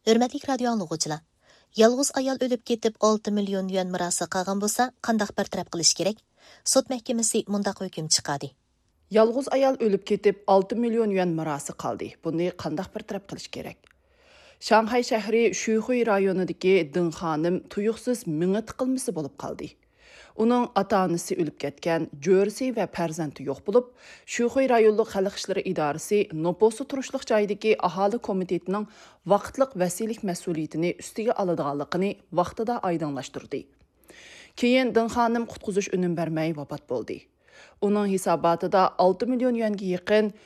Hürmetlik radio anlıqçılar. Yalğız ayal ölüp ketip 6 milyon yuan mirası qalğan bolsa, qandaq bir taraf qilish kerak? Sud mahkamasi mundaq hukm chiqadi. Yalğız ayal ölüp ketip 6 milyon yuan mirası qaldı. Bunu qandaq bir taraf qilish kerak? Şanghay şəhəri Şuixuy rayonidagi Ding xonim tuyuqsiz mingi tiqilmisi bo'lib qoldi. Uning ota-onasi o'lib ketgan, jo'risi va farzandi yo'q bo'lib, Şuixuy rayonlik xalq ishlari idorasi noposi turishliq joydagi aholi komitetining vaqtliq vasilik mas'uliyatini ustiga oladiganligini vaqtida oydinlashtirdi. Keyin Ding xonim qutqizish unum bermay vafot bo'ldi. Uning hisobotida 6 milyon yuanga yaqin